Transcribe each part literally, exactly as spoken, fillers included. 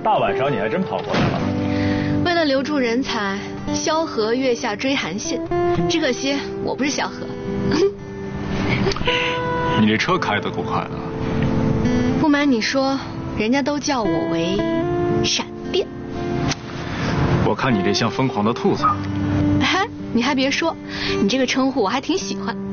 大晚上你还真跑过来了。 为了留住人才，萧何月下追韩信，只可惜我不是萧何。 你这车开得够快的。 不瞒你说，人家都叫我为闪电。 我看你这像疯狂的兔子。 嗨，你还别说，你这个称呼我还挺喜欢。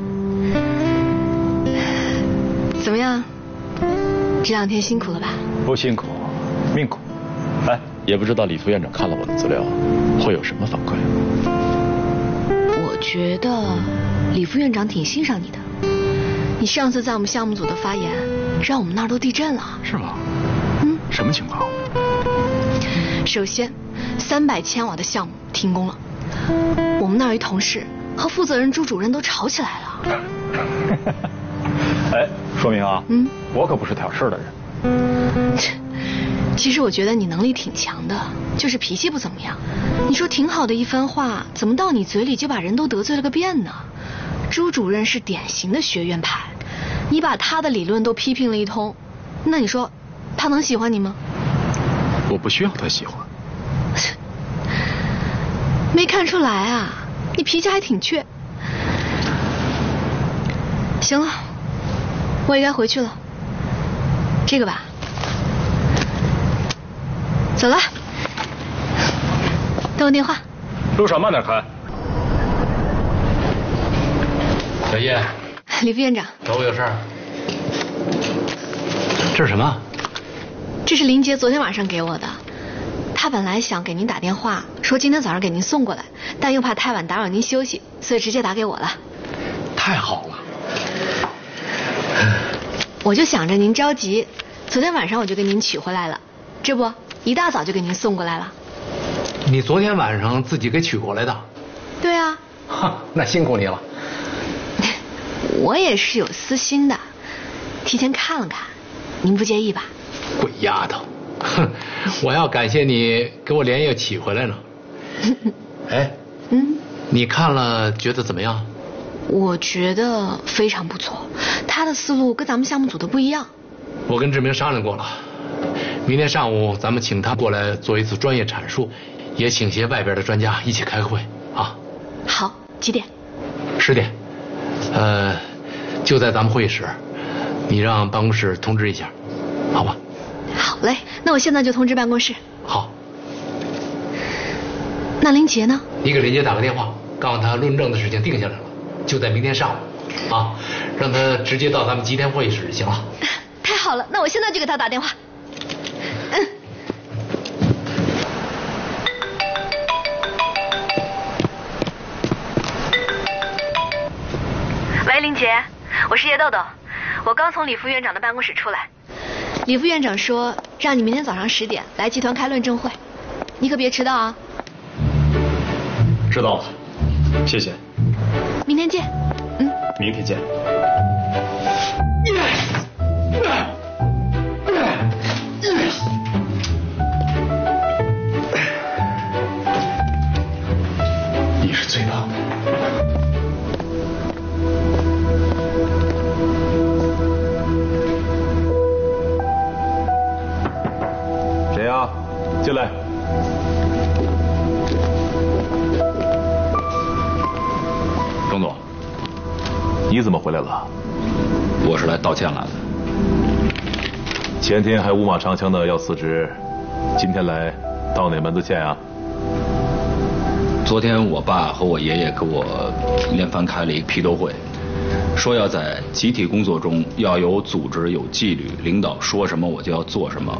怎么样？这两天辛苦了吧？ 不辛苦，命苦。哎， 也不知道李副院长看了我的资料会有什么反馈。 我觉得李副院长挺欣赏你的。你上次在我们项目组的发言，让我们那儿都地震了。 是吗？ 嗯。 什么情况？ 首先，三百千瓦的项目停工了，我们那儿一同事和负责人朱主任都吵起来了。 哎，说明啊， 嗯， 我可不是挑事的人。 其实我觉得你能力挺强的，就是脾气不怎么样。你说挺好的一番话，怎么到你嘴里就把人都得罪了个遍呢？朱主任是典型的学院派，你把他的理论都批评了一通，那你说他能喜欢你吗？ 我不需要他喜欢。 没看出来啊，你脾气还挺倔。行了，我也该回去了。这个吧，走了，等我电话。 路上慢点开。 小叶， 李副院长， 找我有事儿。这是什么？ 这是林杰昨天晚上给我的。他本来想给您打电话，说今天早上给您送过来，但又怕太晚打扰您休息，所以直接打给我了。 太好了。 我就想着您着急，昨天晚上我就给您取回来了，这不一大早就给您送过来了。 你昨天晚上自己给取过来的？ 对啊。 哈，那辛苦你了。 我也是有私心的，提前看了看，您不介意吧？ 鬼丫头，哼，我要感谢你给我连夜取回来呢。哎， 嗯， 你看了觉得怎么样？ 我觉得非常不错，他的思路跟咱们项目组的不一样。 我跟志明商量过了，明天上午咱们请他过来做一次专业阐述，也请些外边的专家一起开个会啊。 好，几点？ 十点。呃，就在咱们会议室，你让办公室通知一下，好吧？ 好嘞，那我现在就通知办公室。 好。 那林杰呢？ 你给林杰打个电话，告诉他论证的事情定下来了，就在明天上午，啊，让他直接到咱们吉田会议室就行了。 太好了，那我现在就给他打电话。嗯。喂，林杰，我是叶豆豆，我刚从李副院长的办公室出来。李副院长说让你明天早上十点来集团开论证会，你可别迟到啊。 知道了，谢谢。 明天见。嗯， 明天见。 你是最棒的。 谁呀？进来。 郑总，你怎么回来了？我是来道歉来的。 前天还五马长枪的要辞职，今天来道哪门子歉啊？ 昨天我爸和我爷爷给我连番开了一个批斗会，说要在集体工作中要有组织、有纪律，领导说什么我就要做什么。